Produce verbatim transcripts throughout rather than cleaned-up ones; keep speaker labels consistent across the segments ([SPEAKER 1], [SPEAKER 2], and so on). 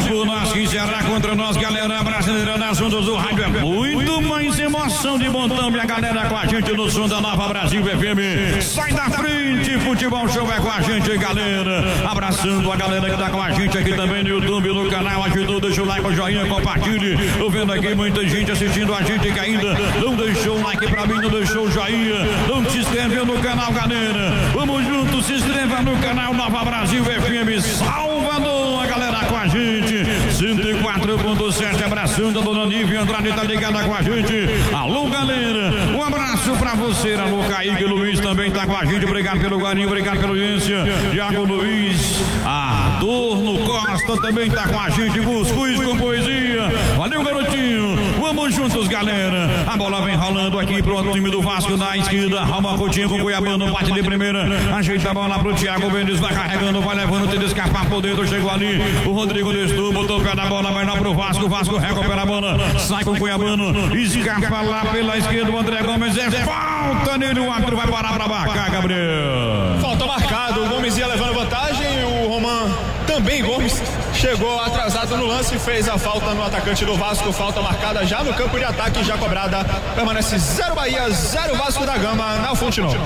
[SPEAKER 1] por nós, quem será contra nós, galera brasileira, nas ondas do rádio. É muito mais emoção de montão, minha galera com a gente no som da Nova Brasil F M. Sai da frente, Futebol Show é com a gente, galera. Abraçando a galera que tá com a gente aqui também no YouTube, no canal. Ajudou, deixa o like, o joinha, compartilhe. Tô vendo aqui muita gente assistindo a gente que ainda não deixou o like pra mim, não deixou o joinha, não se inscreveu no canal, galera. Vamos juntos, se inscreva no canal Nova Brasil F M Salvador, a galera com a gente. cento e quatro ponto sete, abraçando a dona Nívia Andrade, tá ligada com a gente. Alô, galera, um abraço pra você. Alô, Kaique Luiz também tá com a gente. Obrigado pelo carinho, obrigado pela audiência. Diago Luiz, Adorno Costa também tá com a gente. Cuscuz com poesia. Valeu, garotinho. Vamos juntos, galera. A bola vem rolando aqui pro time do Vasco na esquerda. Rama Coutinho com Cuiabano, bate de primeira. Ajeita a bola pro Thiago Mendes, vai carregando, vai levando, tem de escapar por dentro. Chegou ali o Rodrigo Nestor, botou o pé da bola, vai lá pro Vasco. O Vasco recupera a bola, sai com o Cuiabano, escapa lá pela esquerda. O André Gomes, é falta nele. O árbitro vai parar pra marcar, Gabriel.
[SPEAKER 2] Falta marcado. O Gomes ia levando vantagem. O Roman também, Gomes, chegou atrasado no lance e fez a falta no atacante do Vasco. Falta marcada já no campo de ataque, já cobrada. Permanece zero Bahia, zero Vasco da Gama na Fonte Nova.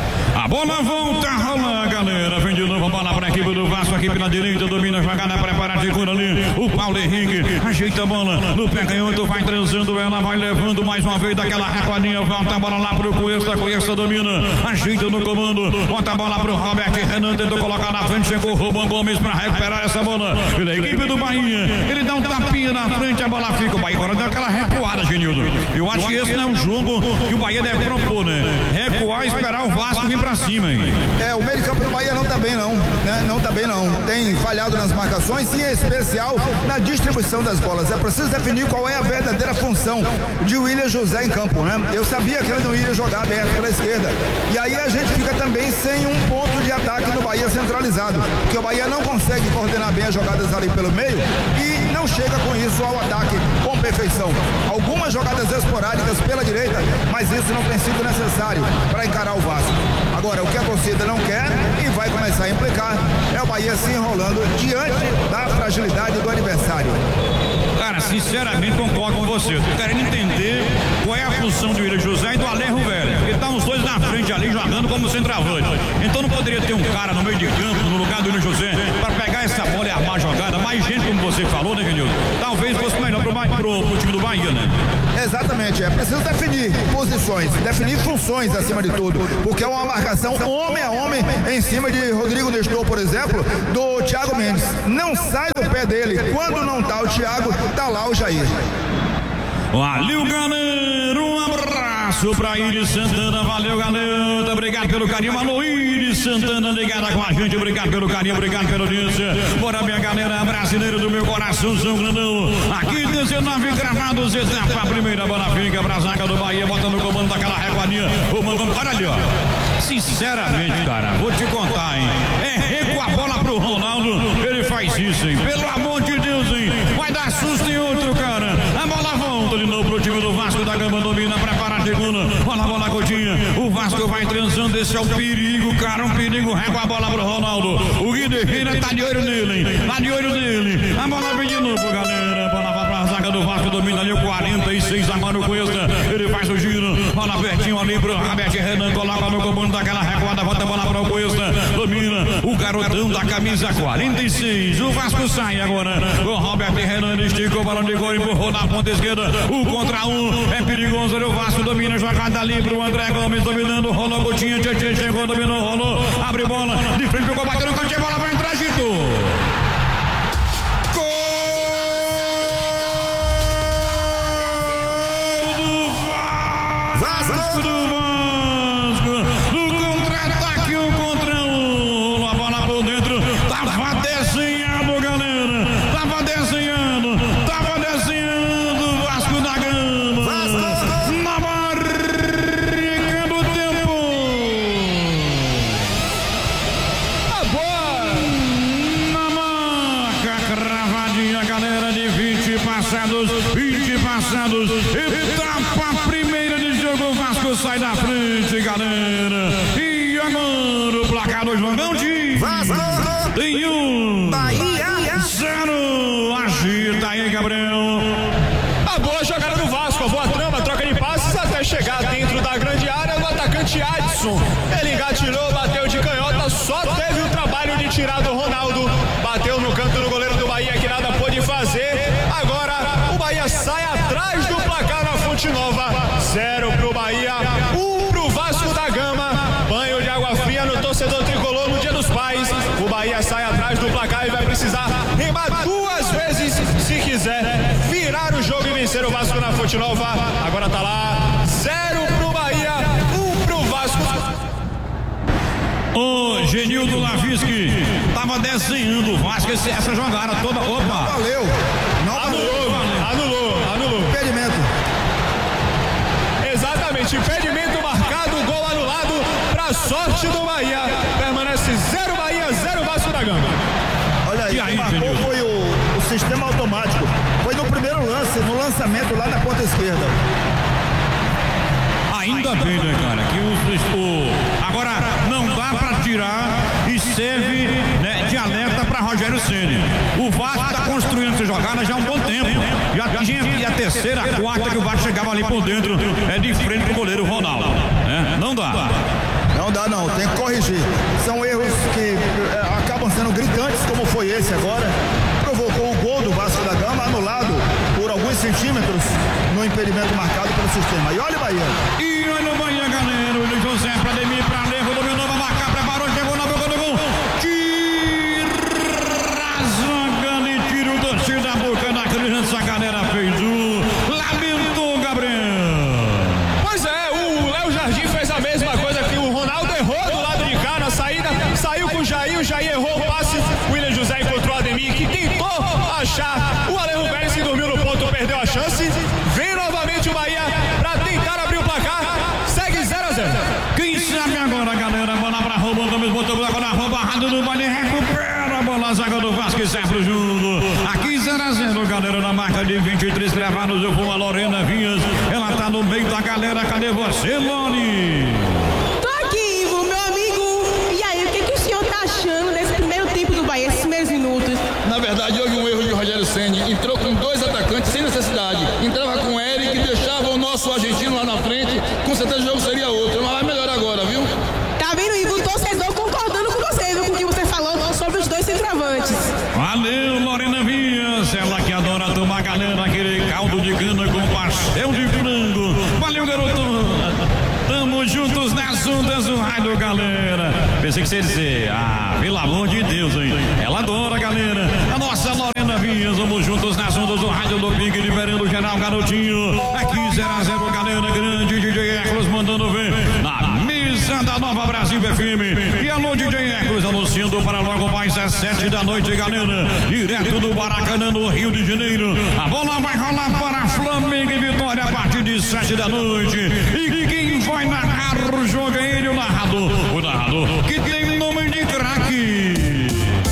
[SPEAKER 1] A bola volta a rolar, galera. Vem de novo a bola para a equipe do Vasco aqui pela direita. Domina a jogada, prepara, segura ali. O Paulo Henrique ajeita a bola no pé canhoto, vai transando. Ela vai levando mais uma vez daquela recuadinha. Volta a bola lá pro Cuesta. Cuesta domina, ajeita no comando. Bota a bola pro Robert Renan. Tentou colocar na frente. Chegou o Rubão Gomes para recuperar essa bola. Pela equipe do Bahia. Ele dá um tapinha na frente. A bola fica. O Bahia agora deu aquela recuada, Genildo. Eu acho que esse não é um jogo que o Bahia deve propor, né? Recuar e esperar o Vasco vir pra cima, hein?
[SPEAKER 3] É, o meio de campo do Bahia não tá bem não, né? Não tá bem não. Tem falhado nas marcações e em especial na distribuição das bolas. É preciso definir qual é a verdadeira função de William José em campo, né? Eu sabia que ele não ia jogar aberto pela esquerda. E aí a gente fica também sem um ponto de ataque do Bahia centralizado, porque o Bahia não consegue coordenar bem as jogadas ali pelo meio e não chega com isso ao ataque com perfeição. Algumas jogadas esporádicas pela direita, mas isso não tem sido necessário para encarar o Vasco. Agora, o que a torcida não quer e vai começar a implicar é o Bahia se enrolando diante da fragilidade do adversário.
[SPEAKER 1] Cara, sinceramente concordo com você. Eu tô querendo entender qual é a função do William José e do Alejo Velho. Porque tá os dois na frente ali jogando como centroavante. Então não poderia ter um cara no meio de campo, no lugar do William José, para pegar essa bola e armar a jogada. Mais gente, como você falou, né, Genilson? Talvez fosse melhor pro, pro, pro time do Bahia, né?
[SPEAKER 3] Exatamente, é preciso definir posições, definir funções acima de tudo, porque é uma marcação homem a homem em cima de Rodrigo Nestor, por exemplo, do Thiago Mendes. Não sai do pé dele. Quando não tá o Thiago, tá lá o Jair.
[SPEAKER 1] Valeu, galera, um abraço pra Iris Santana, valeu, galera, obrigado pelo carinho. Alô, Iris Santana ligada com a gente, obrigado pelo carinho, obrigado pela audiência. Bora, minha galera brasileira do meu coração, São Grandão. Aqui dezenove gravados, etapa a primeira, bola fica pra zaga do Bahia, bota no comando daquela recuadinha. O mano, olha ali, ó. Sinceramente, cara, vou te contar, hein. É recuo a bola pro Ronaldo, ele faz isso, hein. Pelo amor de Deus, hein. Vai dar susto em outro, cara. A bola volta de novo pro time do Vasco da Gama, domina, prepara a segunda. Bola, bola, Coutinho. O Vasco vai transando, esse é o perigo, cara, um perigo. Recua a bola pro Ronaldo. O Guilherme tá de olho nele, hein. Tá de olho nele. A bola vem de novo, galera. Bola vai pra zaga do Vasco, domina ali o quarenta e seis, agora o Cuesta. Ele faz o giro. Bola pertinho ali pro Robert Renan, coloca no comando daquela recuada, volta a bola para o Cuesta, domina o garotão da camisa quarenta e seis. O Vasco sai agora. O Robert Renan esticou o balão de gol, empurrou na ponta esquerda. O contra um é perigoso. O Vasco domina a jogada ali pro André Gomes, dominando. Rolou Coutinho, Tietchan chegou, dominou, rolou. Abre bola, de frente, pegou, bateu no cantinho, a bola vai entrar, agitou. Gol do Vasco! do Vasco! vinte passados, etapa primeira de jogo, o Vasco sai da frente, galera. E agora o placar do jogão de Vasco tem um Bahia zero.
[SPEAKER 2] fazer. Agora o Bahia sai atrás do placar na Fonte Nova. Zero pro Bahia, um pro Vasco da Gama. Banho de água fria no torcedor tricolor no Dia dos Pais. O Bahia sai atrás do placar e vai precisar remar duas vezes se quiser virar o jogo e vencer o Vasco na Fonte Nova. Agora tá lá, zero pro Bahia, um pro Vasco.
[SPEAKER 1] O Genildo Lavischi tava desenhando o Vasco, essa jogada toda. Opa!
[SPEAKER 3] Valeu! Não
[SPEAKER 2] anulou,
[SPEAKER 3] valeu.
[SPEAKER 2] anulou, anulou.
[SPEAKER 3] Impedimento.
[SPEAKER 2] Exatamente, impedimento marcado, gol anulado pra sorte do Bahia. Permanece zero Bahia, zero Vasco da Gama.
[SPEAKER 3] Olha aí,
[SPEAKER 1] E aí,
[SPEAKER 3] quem marcou
[SPEAKER 1] Genildo?
[SPEAKER 3] foi o, o sistema automático. Foi no primeiro lance, no lançamento lá na ponta esquerda.
[SPEAKER 1] Ainda bem, né, cara, que o, o agora não dá pra tirar e serve, né, de alerta pra Rogério Ceni. O Vasco tá construindo essa jogada já há um bom tempo. Já tinha a terceira, a quarta que o Vasco chegava ali por dentro, é de frente pro goleiro Ronaldo, né? Não dá.
[SPEAKER 3] Não dá não, tem que corrigir. São erros que é, acabam sendo gritantes, como foi esse agora. Provocou o gol do Vasco da Gama, anulado por alguns centímetros no impedimento marcado pelo sistema. E olha o Bahia.
[SPEAKER 1] E olha o Bahia, galera. O José pra Demir, pra Alejo, dominou, vai marcar, preparou, chegou na boca do gol. Tira a zaga e tira o torcida da boca da criança. A galera fez o. Lamentou, Gabriel.
[SPEAKER 2] Pois é, o Léo Jardim fez a mesma coisa que o Ronaldo errou do lado de cá na saída. Saiu com o Jair, o Jair errou o passe. O William José encontrou o Ademir, que tentou achar o Alejo Pérez, que dormiu no ponto, perdeu a chance. Vem novamente o Bahia pra tentar abrir o placar. Segue zero a zero.
[SPEAKER 1] Quem sabe agora, galera? Bola pra rouba, Gomes botou o bola na rouba, rádio do Bahia, recupera a bola, a zaga do Vasco e sai pro jogo. Aqui zero a zero, galera, na marca de vinte e três gravados. Eu vou a Lorena Vinhas, ela tá no meio da galera. Cadê você, Loni?
[SPEAKER 4] Tô aqui, Ivo, meu amigo. E aí, o que, que o senhor tá achando desse primeiro tempo do Bahia, esses primeiros minutos?
[SPEAKER 5] Na verdade, houve um erro de Rogério Ceni. Entrou com dois atacantes sem necessidade. Entrava com o Eric, deixava o nosso argentino lá na frente. Com certeza o jogo seria outro. Mas vai melhorar agora, viu?
[SPEAKER 4] Tá vendo, Ivo? O torcedor concordando com você, viu? Com o que você falou sobre os dois centroavantes.
[SPEAKER 1] Valeu, Lorena Vinhas, ela que adora tomar, galera, aquele caldo de cana com pastel de frango. Valeu, garoto. Tamo juntos nas ondas do rádio, galera. Pensei que você ia dizer, ah, pelo amor de Deus, hein? Ela adora, galera. A nossa Lorena Vinhas, vamos juntos nas ondas do rádio do Pink, liberando geral, garotinho. Aqui zero a zero, galera, grande D J Eclos mandando ver na mesa da Nova Brasil F M. E alô, D J Eclos anunciando para logo mais às sete da noite, galera. Direto do Maracanã, no Rio de Janeiro. A bola vai rolar para Flamengo e Vitória a partir de sete da noite. E quem vai narrar o jogo é ele, o narrador. O narrador que tem nome de craque.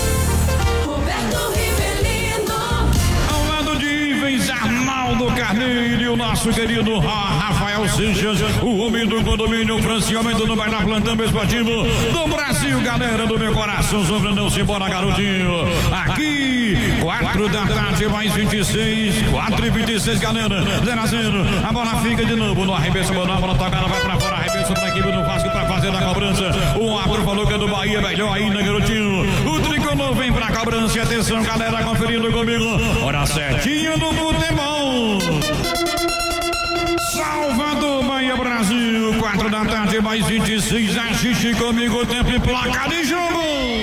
[SPEAKER 6] Roberto Rivelino.
[SPEAKER 1] Ao lado de Ivens, Arnaldo Carneiro e o nosso querido Rafael Seixas, o homem do condomínio Franciamento no Bairro Plantão Esportivo do Brasil, galera do meu coração, sobrando-se, bora, garotinho. Aqui, quatro da tarde, mais vinte e seis, quatro e vinte e seis, galera, zero a zero. A bola fica de novo no arremesso, a bola tocada, vai pra fora, arremesso pra equipe do Vasco pra fazer a cobrança. O árbitro falou que é do Bahia, melhor ainda, garotinho. O tricolor vem pra cobrança, atenção, galera, conferindo comigo. Hora certinha do futebol. Salvador, Bahia, Brasil, quatro da tarde, mais vinte e seis. Assiste comigo o tempo e placa de jogo.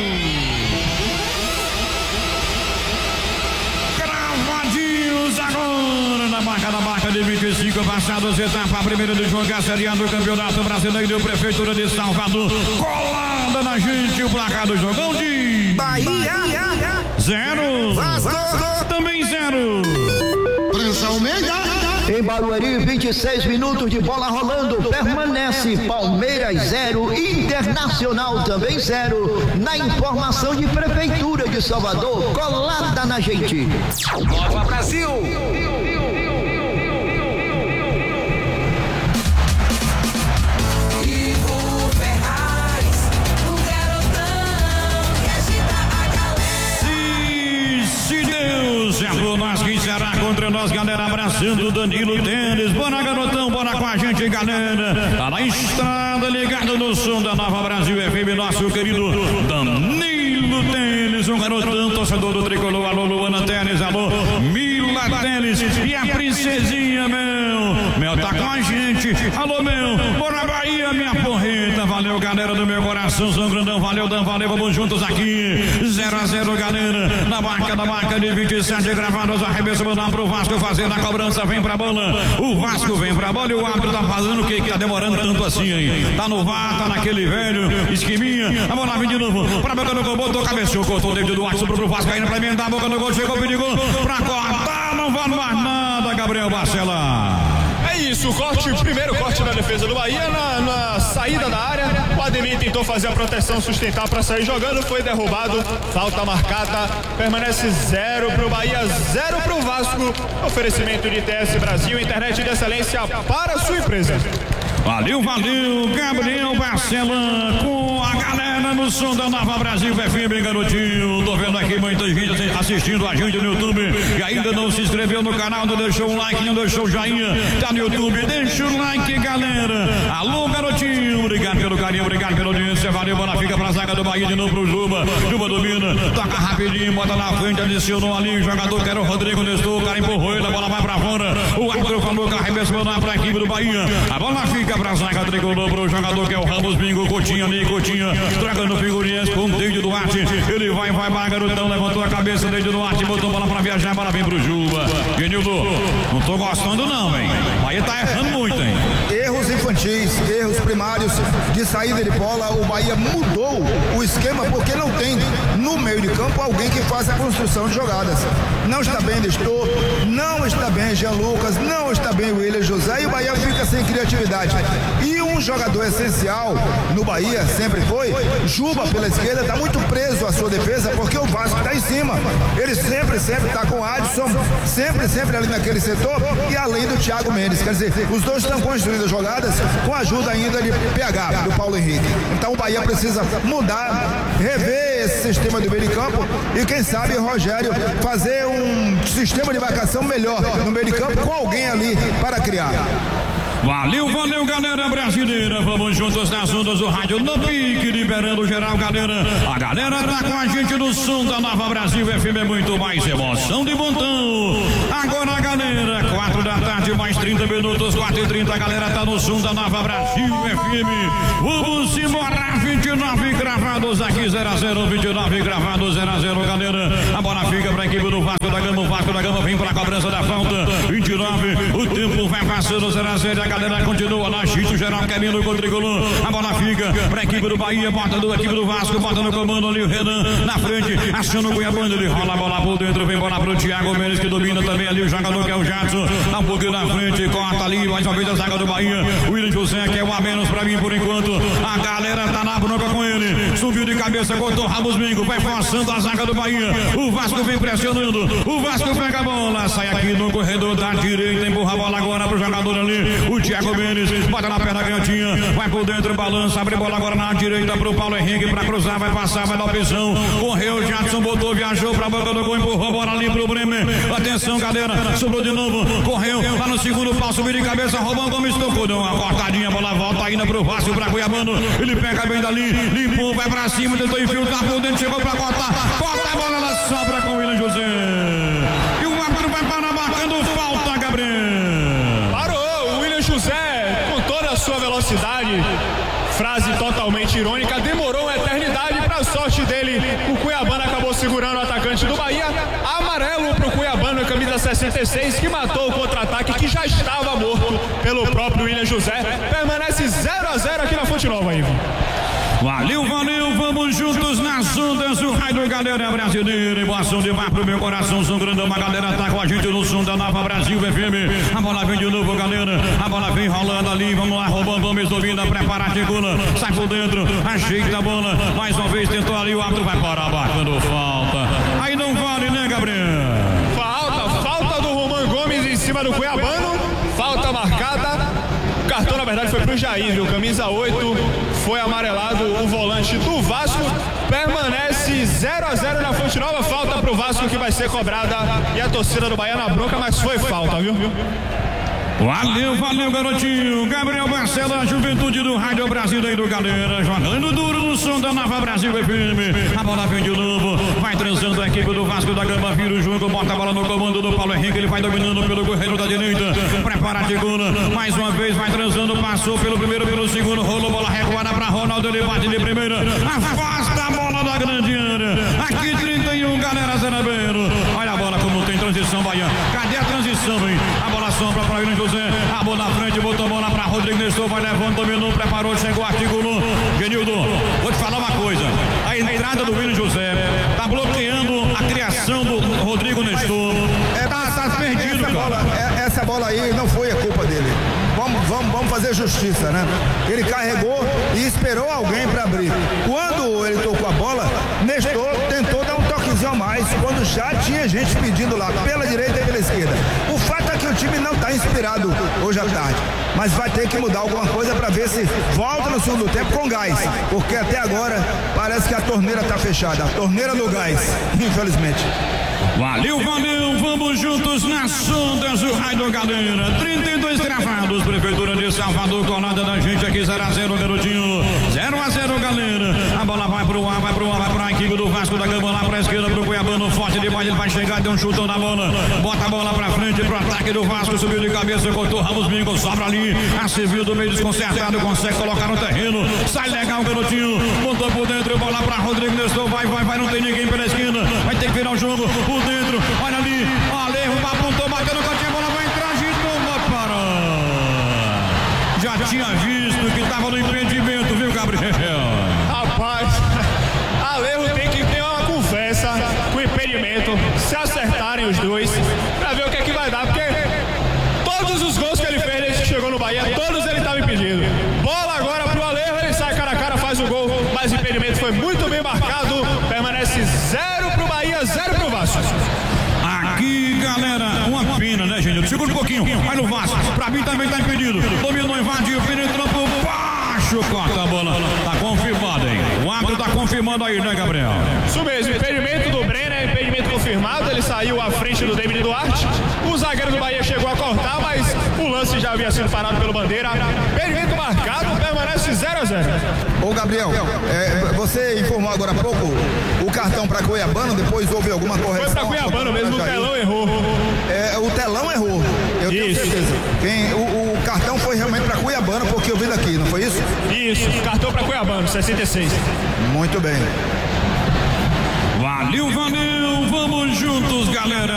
[SPEAKER 1] Cravadinhos agora na marca da marca de vinte e cinco passados, etapa a primeira do jogo, a Série A do Campeonato Brasileiro, Prefeitura de Salvador, colada na gente, o placar do jogão de
[SPEAKER 3] Bahia.
[SPEAKER 1] zero.
[SPEAKER 3] Vasco.
[SPEAKER 1] Também zero.
[SPEAKER 3] Prensa Almeida.
[SPEAKER 7] Em Barueri, vinte e seis minutos de bola rolando, permanece Palmeiras zero, Internacional também zero, na informação de Prefeitura de Salvador, colada na gente. Nova Brasil!
[SPEAKER 1] Nós que será contra nós, galera, abraçando o Danilo Tênis. Bora, garotão, bora com a gente, galera. Tá na estrada, ligado no som da Nova Brasil F M, nosso querido Danilo Tênis. Tênis, um garotão, torcedor do tricolor. Alô, Luana Tênis, alô, Mila Tênis. E a princesinha, meu. Mel tá com a gente. Alô, meu. Bora Bahia, minha porreta. Valeu, galera do meu coração. São Grandão, valeu, Dan, valeu. Vamos juntos aqui. zero a zero, galera. Na marca da marca de vinte e sete gravados. Arremesso, mandar pro Vasco fazer na cobrança. Vem pra bola. O Vasco vem pra bola e o árbitro tá fazendo o que? Que tá demorando tanto assim aí. Tá no V A R, tá naquele velho esqueminha. A bola vem de novo. Pra boca do gol, botou cabeceou, cortou o dedo do Duarte, sobrou pro Vasco, ainda pra emendar a boca do gol, chegou, perigo pra cortar, não vale mais nada, Gabriel Barcela.
[SPEAKER 2] É isso, o corte, o primeiro corte da defesa do Bahia na, na saída da área. O Ademir tentou fazer a proteção, sustentar para sair jogando, foi derrubado, falta marcada, permanece zero pro Bahia, zero pro Vasco. Oferecimento de T S Brasil, internet de excelência para a sua empresa.
[SPEAKER 1] Valeu, valeu, Gabriel Barcela com a galera no som da Nova Brasil F M, garotinho. Tô vendo aqui muita gente assistindo a gente no YouTube e ainda não se inscreveu no canal, não deixou um like, não deixou o joinha, tá no YouTube, deixa o like, galera. Alô, garotinho, obrigado pelo carinho, obrigado pela audiência, valeu, bola fica pra zaga do Bahia de novo pro Juba, Juba domina, toca rapidinho, bota na frente, adicionou ali o jogador que era o Rodrigo Nestor, o cara empurrou ele, a bola vai pra fora, o árbitro falou que arremesso mandar pra equipe do Bahia, a bola fica pra zaga tricolor pro jogador que é o Ramos Bingo, Coutinho ali, Coutinho, trocando figurinhas com o Deide Duarte, ele vai, vai, vai, garotão, levantou a cabeça, Deide Duarte, botou bola pra viajar, bola vem pro Juba, Genildo, não tô gostando não, hein, Bahia tá errando muito, hein.
[SPEAKER 3] Erros infantis, erros primários de saída de bola, o Bahia mudou o esquema porque não tem no meio de campo alguém que faça a construção de jogadas, não está bem Nestor, não está bem Jean Lucas, não está bem William José e o Bahia fica sem criatividade. E um jogador essencial no Bahia sempre foi Juba pela esquerda, está muito preso à sua defesa porque o Vasco está em cima. Ele sempre, sempre está com o Adson, sempre, sempre ali naquele setor e além do Thiago Mendes. Quer dizer, os dois estão construindo jogadas com a ajuda ainda de P H, do Paulo Henrique. Então o Bahia precisa mudar, rever esse sistema do meio de campo e quem sabe Rogério fazer um sistema de marcação melhor no meio de campo com alguém ali para criar.
[SPEAKER 1] Valeu, valeu, galera brasileira. Vamos juntos nas ondas do rádio no pique, liberando geral, galera. A galera tá com a gente no som da Nova Brasil F M, é muito mais emoção de montão. Agora, galera, quatro da tarde, mais trinta minutos, quatro e trinta, a galera tá no som da Nova Brasil F M. Vamos embora, vinte e nove gravados aqui, zero a zero, vinte e nove gravados, zero a zero, galera. A bola fica pra equipe do Vasco da Gama, o Vasco da Gama vem pra cobrança da falta. vinte e nove, o tempo vai passando, zero a zero. A galera continua na chute, o geral querendo com o tricolor. A bola fica pra equipe do Bahia, bota do equipe do Vasco, bota no comando ali o Renan na frente, achando o Cuiabano, ele rola a bola por dentro, vem bola pro Thiago Mendes que domina também ali o jogador que é o Jadson, tá um pouquinho na frente, corta ali, mais uma vez a zaga do Bahia, o William José que é um a menos pra mim por enquanto, a galera tá na bronca com ele, subiu de cabeça, cortou Ramos Bingo, vai forçando a zaga do Bahia, o Vasco vem pressionando, o Vasco pega a bola, sai aqui no corredor da direita, empurra a bola agora pro jogador ali, o Thiago Mendes, bota na perna canhotinha, vai por dentro, balança, abre bola agora na direita pro Paulo Henrique pra cruzar, vai passar, vai dar opção, correu, o Jadson botou, viajou pra boca do gol, empurrou a bola ali pro Bremer, atenção galera, sobrou de novo, correu, lá no segundo pau, subiu de cabeça, Romão Gomes tocou, deu uma cortadinha, a bola volta ainda pro Vasco, pra Cuiabano, ele pega bem dali, limpou, vai pra cima, tentou infiltrar por dentro, chegou pra cortar, corta a bola, ela sobra com o William José, e o árbitro vai parar marcando falta, Gabriel.
[SPEAKER 2] José, com toda a sua velocidade, frase totalmente irônica, demorou uma eternidade para a sorte dele. O Cuiabano acabou segurando o atacante do Bahia. Amarelo para o Cuiabano, camisa sessenta e seis, que matou o contra-ataque que já estava morto pelo próprio William José. Permanece zero a zero aqui na Fonte Nova, Ivo.
[SPEAKER 1] Valeu, valeu, vamos juntos nas ondas do rádio, galera brasileira. Emoção de mar pro meu coração, São Grandão, a galera tá com a gente no som da Nova Brasil F M. A bola vem de novo, galera, a bola vem rolando ali, vamos lá, roubando, Gomes domina, prepara, articula, sai por dentro, ajeita a bola, mais uma vez tentou ali, o árbitro vai parar, batendo falta. Aí não vale, né, Gabriel?
[SPEAKER 2] Falta, falta do Romão Gomes em cima do Cuiabano, falta marcada. O cartão, na verdade, foi pro Jair, viu? Camisa oito, foi amarelado o volante do Vasco. Permanece zero a zero na Fonte Nova. Falta pro Vasco que vai ser cobrada. E a torcida do Bahia na bronca, mas foi falta, viu?
[SPEAKER 1] Valeu, valeu, garotinho. Gabriel Marcelo, a juventude do Rádio Brasil aí do galera. Jogando duro no som da Nova Brasil F M. A bola vem de novo. Vai transando a equipe do Vasco da Gama. Vira o jogo, bota a bola no comando do Paulo Henrique. Ele vai dominando pelo corredor da direita. Prepara a segunda. Mais uma vez vai transando. Passou pelo primeiro, pelo segundo. Rolou bola recuada para Ronaldo. Ele bate de primeira. Afasta a bola da grande área. Aqui trinta e um, galera, zero a zero. Olha a bola como tem transição, Bahia. Cadê a transição, hein? A bola sombra para o William José. A bola na frente, botou a bola para Rodrigo Nestor, vai levando, dominou, preparou, chegou, articulou. Genildo, vou te falar uma coisa. A entrada do William José tá bloqueando a criação do Rodrigo Nestor.
[SPEAKER 3] É,
[SPEAKER 1] tá, tá perdido,
[SPEAKER 3] essa
[SPEAKER 1] cara.
[SPEAKER 3] Bola, é, essa bola aí não foi a culpa dele. Vamos, vamos, vamos fazer justiça, né? Ele carregou e esperou alguém para abrir. Quando ele tocou a bola, Nestor tentou dar um toquezinho a mais, quando já tinha gente pedindo lá, pela direita e pela esquerda. O fato é que o time não está inspirado hoje à tarde, mas vai ter que mudar alguma coisa para ver se volta no segundo tempo com gás, porque até agora parece que a torneira está fechada, a torneira do gás, infelizmente.
[SPEAKER 1] Valeu, valeu, vamos juntos nas ondas do Rádio Galera. trinta e dois gravados, Prefeitura de Salvador, colada da gente aqui, zero a zero, garotinho. zero a zero, galera. A bola vai pro ar, vai pro ar, vai pro ar, equipe do Vasco da Gama, lá pra esquerda, pro Cuiabano, forte demais, ele vai chegar, deu um chutão na bola, bota a bola pra frente, pro ataque do Vasco, subiu de cabeça, cortou Ramos Mingo, sobra ali, a civil do meio desconcertado, consegue colocar no terreno, sai legal, garotinho, montou por dentro, bola pra Rodrigo Nestor, vai, vai, vai, não tem ninguém pela esquina, vai ter que virar o jogo, por dentro, olha ali, olha, erro, apontou, bateu no cantinho, a bola vai entrar, agitou, vai parar. Já tinha visto que tava no impedimento, viu, Gabriel?
[SPEAKER 2] Rapaz, Alejo tem que ter uma conversa com o impedimento, se acertarem os dois, pra ver o que é que vai dar, porque todos os gols que ele fez desde que chegou no Bahia, todos ele estava impedido. Bola agora pro Alejo, ele sai cara a cara, faz o gol, mas o impedimento foi muito bem marcado, permanece zero pro Bahia, zero pro Vasco.
[SPEAKER 1] Aqui, galera, uma pena, né, gente? Segura um pouquinho, vai no Vasco, pra mim também tá impedido. Dominou, invadiu, penetrou por baixo, corta a bola. Tá confirmado, hein? O árbitro tá confirmando aí, né, Gabriel?
[SPEAKER 2] Isso mesmo, impedimento do Brenner, impedimento confirmado, ele saiu à frente do David Duarte. O zagueiro do Bahia chegou a cortar, mas o lance já havia sido parado pelo Bandeira. Impedimento marcado, permanece zero a zero.
[SPEAKER 3] Ô Gabriel, é, você informou agora há pouco o cartão para Cuiabano, depois houve alguma correção?
[SPEAKER 2] Foi para Cuiabano mesmo, o telão errou.
[SPEAKER 3] É, o telão errou, eu tenho
[SPEAKER 2] Isso.
[SPEAKER 3] certeza. Quem, o, o cartão foi realmente para Cuiabano, porque eu vi daqui, não foi isso?
[SPEAKER 2] Isso, cartão para Cuiabano, sessenta e seis.
[SPEAKER 3] Muito bem.
[SPEAKER 1] Valeu, valeu, vamos juntos.